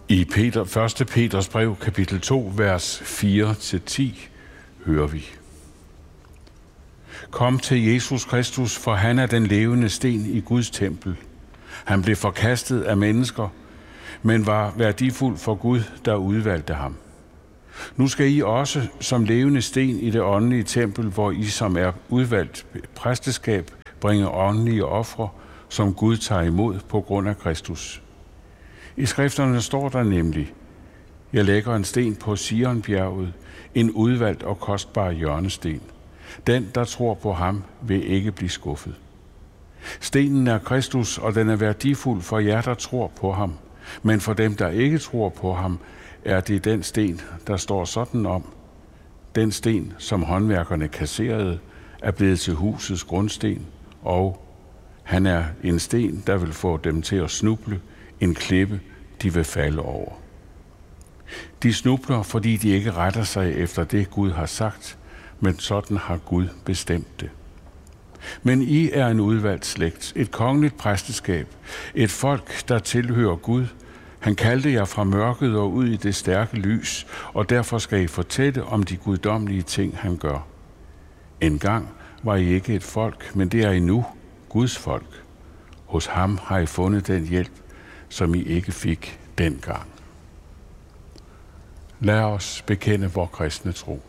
I 1. Peters brev, kapitel 2, vers 4-10, hører vi: Kom til Jesus Kristus, for han er den levende sten i Guds tempel. Han blev forkastet af mennesker, men var værdifuld for Gud, der udvalgte ham. Nu skal I også som levende sten i det åndelige tempel, hvor I som er udvalgt præsteskab, bringe åndelige ofre, som Gud tager imod på grund af Kristus. I skrifterne står der nemlig: Jeg lægger en sten på Sionbjerget, en udvalgt og kostbar hjørnesten. Den, der tror på ham, vil ikke blive skuffet. Stenen er Kristus, og den er værdifuld for jer, der tror på ham. Men for dem, der ikke tror på ham, er det den sten, der står sådan om: Den sten, som håndværkerne kasserede, er blevet til husets grundsten, og han er en sten, der vil få dem til at snuble, en klippe, de vil falde over. De snubler, fordi de ikke retter sig efter det, Gud har sagt, men sådan har Gud bestemt det. Men I er en udvalgt slægt, et kongeligt præsteskab, et folk, der tilhører Gud. Han kaldte jer fra mørket og ud i det stærke lys, og derfor skal I fortælle om de guddommelige ting, han gør. Engang var I ikke et folk, men det er I nu, Guds folk. Hos ham har I fundet den hjælp, som I ikke fik dengang. Lad os bekende vor kristne tro.